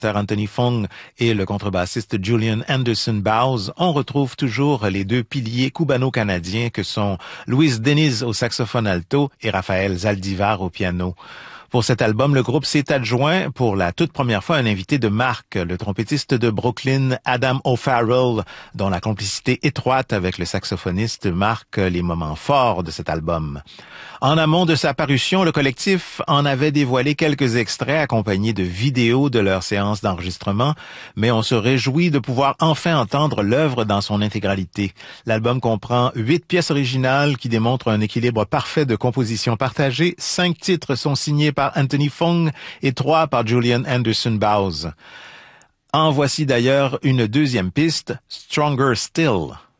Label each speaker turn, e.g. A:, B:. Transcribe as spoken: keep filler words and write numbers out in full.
A: Anthony Fong et le contrebassiste Julian Anderson Bowes, on retrouve toujours les deux piliers cubano-canadiens que sont Luis Diniz au saxophone alto et Raphaël Zaldivar au piano. Pour cet album, le groupe s'est adjoint pour la toute première fois un invité de marque, le trompettiste de Brooklyn, Adam O'Farrell, dont la complicité étroite avec le saxophoniste marque les moments forts de cet album. En amont de sa parution, le collectif en avait dévoilé quelques extraits accompagnés de vidéos de leur séance d'enregistrement, mais on se réjouit de pouvoir enfin entendre l'œuvre dans son intégralité. L'album comprend huit pièces originales qui démontrent un équilibre parfait de compositions partagées. Cinq titres sont signés par Anthony Fong et trois par Julian Anderson Bowes. En voici d'ailleurs une deuxième piste, Stronger Still.